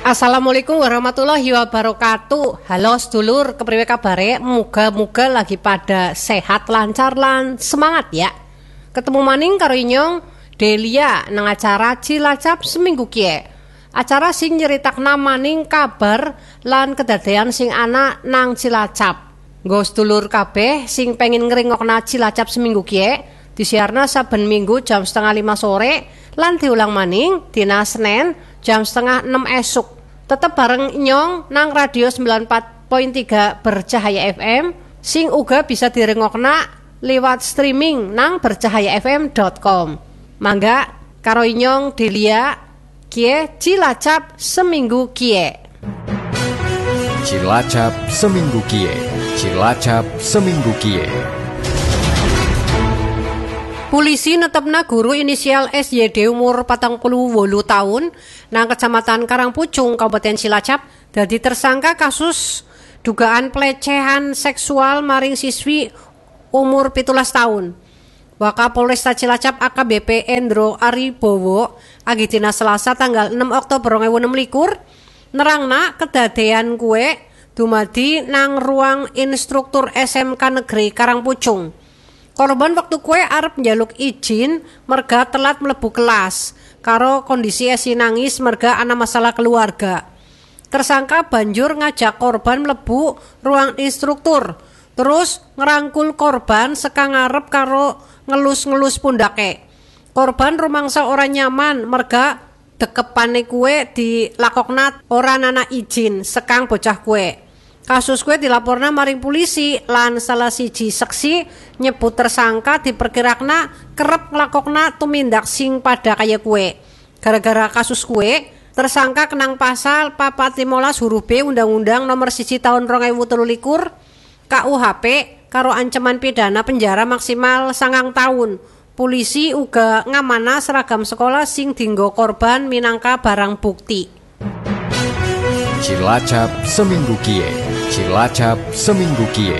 Assalamualaikum warahmatullahi wabarakatuh. Halo sedulur, kepriwe kabare? Muga-muga lagi pada sehat, lancar lan semangat ya. Ketemu maning karo Inyong Delia nang acara Cilacap seminggu kie. Acara sing nyeritakna maning kabar lan kedadean sing ana nang Cilacap. Nggo sedulur kabeh sing pengen ngrengokna Cilacap seminggu kie, disiarna saben minggu jam 4:30 sore lan diulang maning dina Senin jam 5:30 esuk. Tetep bareng Nyong nang radio 94.3 Bercahaya FM sing uga bisa direngokna lewat streaming nang bercahayafm.com. Mangga karo Nyong Delia kie Cilacap seminggu kie. Cilacap seminggu kie. Cilacap seminggu kie. Polisi netepna guru inisial SYD umur 48 tahun nang Kecamatan Karangpucung, Kabupaten Cilacap dadi tersangka kasus dugaan pelecehan seksual maring siswi umur 17 tahun. Wakapolresta Cilacap AKBP Endro Aribowo agidina Selasa tanggal 6 Oktober 2026 nerangna kedadean kuwe dumadi nang ruang instruktur SMK Negeri Karangpucung. Korban waktu kue arep njaluk izin merga telat mlebu kelas karo kondisi esi nangis merga ana masalah keluarga. Tersangka banjur ngajak korban mlebu ruang instruktur terus ngerangkul korban seka ngarep karo ngelus-ngelus pundake. Korban rumangsa ora nyaman merga dekepane kue dilakokna ora nana izin sekang bocah kue. Kasus kue dilaporna maring polisi lan salah siji saksi nyebut tersangka diperkirakna kerep nglakokna tumindak sing pada kaya kue. Gara-gara kasus kue, tersangka kenang pasal 415 huruf B Undang-Undang Nomor 1 Tahun 2023 KUHP karo ancaman pidana penjara maksimal 9 tahun. Polisi uga ngamana seragam sekolah sing dinggo korban minangka barang bukti. Cilacap seminggu kie. Cilacap seminggu kie.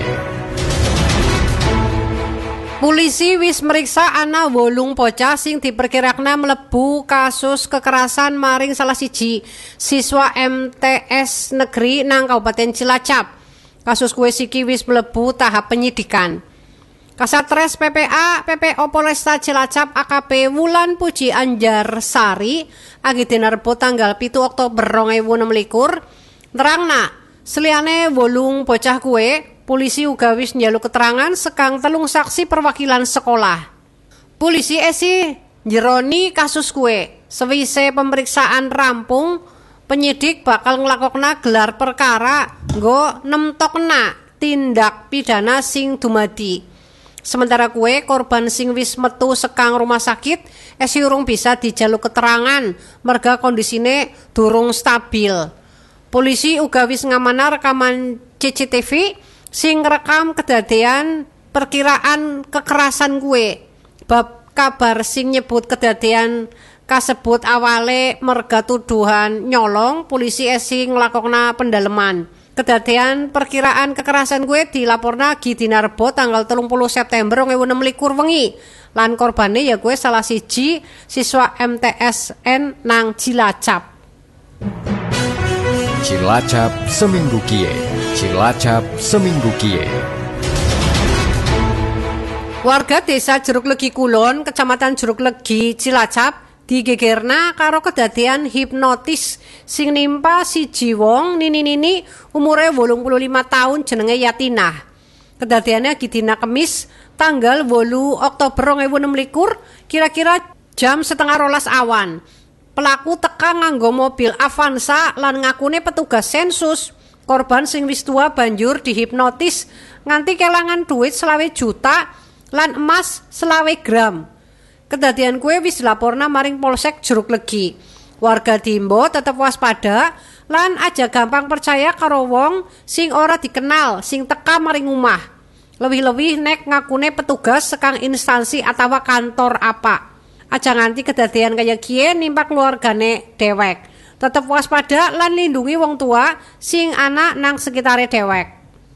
Polisi wis meriksa ana 8 bocah sing diperkirakna mlebu kasus kekerasan maring salah siji siswa MTS negeri nang Kabupaten Cilacap. Kasus kuwi siki wis mlebu tahap penyidikan. Kasatres PPA PPO Polresta Cilacap AKP Wulan Puji Anjarsari agidina Rebo tanggal 7 Oktober 2026 nerangna seliyane 8 bocah kuwe, polisi uga wis njaluk keterangan sekang 3 saksi perwakilan sekolah. Polisi esi njeroni kasus kuwe. Sewise pemeriksaan rampung, penyidik bakal nglakokna gelar perkara nggo nemtokna tindak pidana sing dumadi. Sementara kuwe korban sing wis metu sekang rumah sakit esi urung bisa dijaluk keterangan merga kondisine durung stabil. Polisi uga wis ngamana rekaman CCTV sing rekam kedadean perkiraan kekerasan kuwe. Bab kabar sing nyebut kedadean kasebut awale merga tuduhan nyolong, polisi esi nglakokna pendalaman. Kedadean perkiraan kekerasan kuwe dilaporna dina Rebo tanggal 30 September 2026 wengi. Lan korbane ya kuwe salah siji siswa MTSN nang Cilacap. Cilacap seminggu kie. Cilacap seminggu kie. Warga desa Jeruk Legi Kulon, Kecamatan Jeruk Legi, Cilacap digegerna karo kedadean hipnotis sing nimpa siji wong nini-nini umure 85 tahun jenenge Yatinah. Kedadeannya dina Kemis tanggal 8 Oktober 2026 kira-kira jam 11:30 awan. Pelaku teka nganggo mobil Avanza lan ngakune petugas sensus. Korban sing wis tua banjur dihipnotis nganti kelangan duit 20 juta lan emas 20 gram. Kedadean kuwe wis dilaporna maring Polsek Jeruk Legi. Warga diimbo tetep waspada lan aja gampang percaya karo wong sing ora dikenal sing teka maring omah. Lebih-lebih nek ngakune petugas sekang instansi atawa kantor apa. Aja nganti kedadean kaya kiye nimpa keluargane dewek. Tetep waspada lan lindungi wong tua sing ana nang sekitare dewek.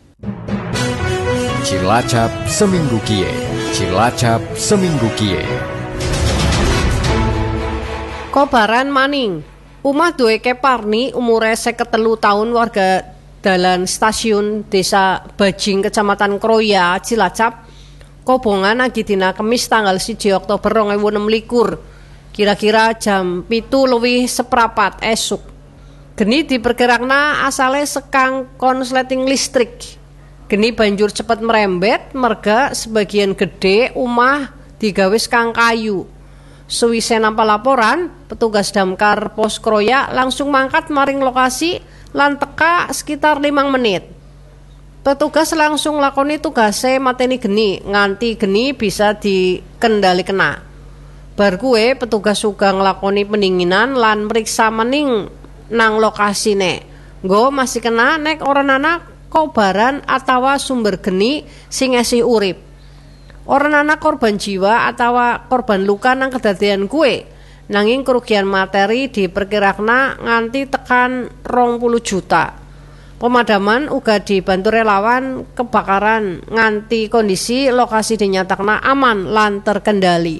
Cilacap seminggu kie. Cilacap seminggu kie. Kobaran maning. Umah duweke Parni umure 53 tahun, warga dalan stasiun Desa Bajing Kecamatan Kroya Cilacap kobongan agi dina Kamis tanggal 1 Oktober 2026 kira-kira jam 7:04 esuk. Geni diperkirakna asale sekang konsleting listrik. Geni banjur cepet merembet merga sebagian gede umah digawe sekang kayu. Suwise nampa laporan, petugas damkar Pos Kroya langsung mangkat maring lokasi lan teka sekitar 5 menit. Petugas langsung lakoni tugase mateni geni nganti geni bisa dikendalikan. Bar kuwe petugas uga nglakoni pendinginan lan meriksa mening nang lokasine. Nggo masih kena nek ora ana kobaran atawa sumber geni sing esih urip. Ora ana korban jiwa atawa korban luka nang kedadean kuwe, nanging kerugian materi diperkirakna nganti tekan 20 juta. Pemadaman uga dibantu relawan kebakaran nganti kondisi lokasi dinyatakna aman lan terkendali.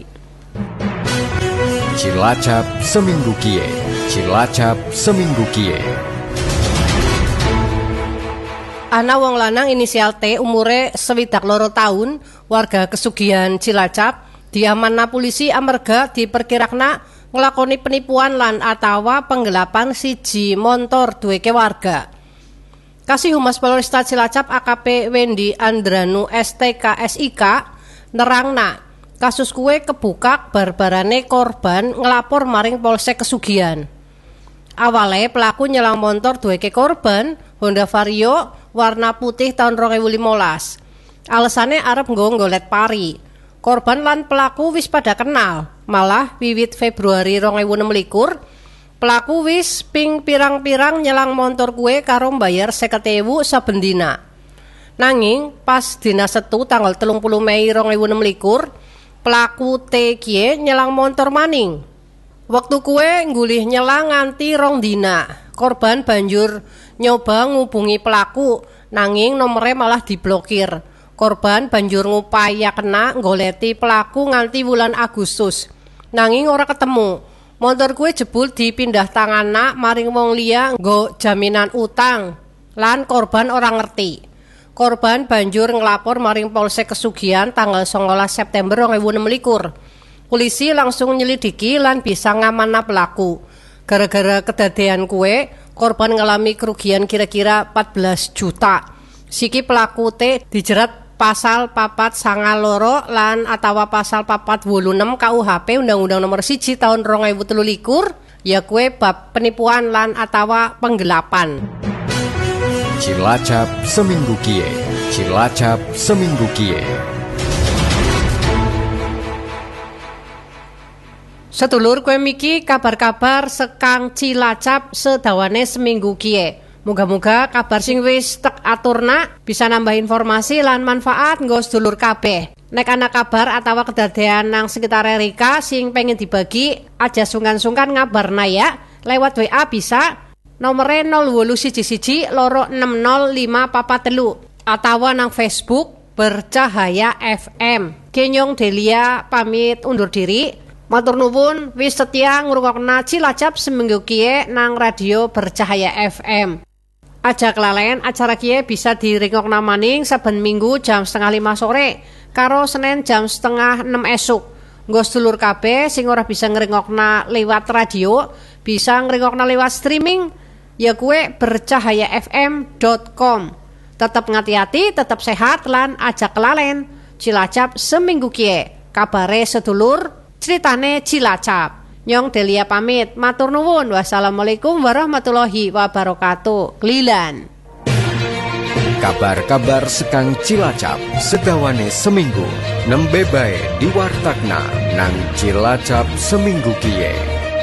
Cilacap seminggu kie, Cilacap seminggu kie. Ana wong lanang inisial T umure 22 tahun, warga Kesugihan Cilacap, diamanna polisi amarga diperkirakna nglakoni penipuan lan atawa penggelapan siji montor duweke warga. Kasih Humas Polresta Cilacap AKP Wendy Andranu STK SIK nerangna kasus kuwe kebukak barbarane korban ngelapor maring Polsek Kesugihan. Awale pelaku nyelang montor duweke korban Honda Vario warna putih tahun 2015. Alesane arep nggo nggolet pari. Korban lan pelaku wis pada kenal. Malah wiwit Februari 2026 pelaku wis ping pirang-pirang nyelang montor kuwe karo mbayar 50.000 saben dina. Nanging pas dina Setu tanggal 30 Mei 2026 pelaku T kiye nyelang montor maning. Waktu kuwe nggulih nyelang nganti 2 dina. Korban banjur nyoba ngubungi pelaku, nanging nomere malah diblokir. Korban banjur ngupaya kena nggoleti pelaku nganti bulan Agustus, nanging ora ketemu. Montor kuwe jebul dipindah tanganna maring wong liya nggo jaminan utang, lan korban ora ngerti. Korban banjur ngelapor maring Polsek Kesugihan tanggal 19 September 2026. Polisi langsung nyelidiki lan bisa ngamanna pelaku. Gara-gara kedadean kuwe, korban ngalami kerugian kira-kira 14 juta. Siki pelaku T dijerat pasal 492 lan atawa pasal 486 KUHP Undang-Undang Nomor 1 Tahun 2023 ya kuwe bab penipuan lan atawa penggelapan. Cilacap seminggu kie, Cilacap seminggu kie. Sedulur kowe miki kabar-kabar sekang Cilacap sedawane seminggu kie. Moga-moga kabar sing wis tek aturna bisa nambah informasi lan manfaat nggo sedulur kabeh. Nek ana kabar atawa kedadean nang sekitar Rika sing pengen dibagi, aja sungkan-sungkan ngabarna ya. Lewat WA bisa nomere 0811260543 atawa nang Facebook Bercahaya FM. Kenyong Delia pamit undur diri. Matur nuwun wis setia ngrungokna Cilacap seminggu kie nang radio Bercahaya FM. Aja kelalen acara kie bisa direngokna maning saben minggu jam 4:30 sore karo Senin jam 5:30 esuk. Nggo sedulur kabeh sing ora bisa ngrengokna lewat radio, bisa ngrengokna lewat streaming ya kuwe bercahayafm.com. Tetap ngati-hati, tetap sehat lan aja kelalen. Cilacap seminggu kie. Kabare sedulur, ceritane Cilacap. Nyong Delia pamit, matur nuwun. Wassalamualaikum warahmatullahi wabarakatuh. Klilan. Kabar-kabar sekang Cilacap sedawane seminggu nembe bae diwartakna nang Cilacap seminggu kie.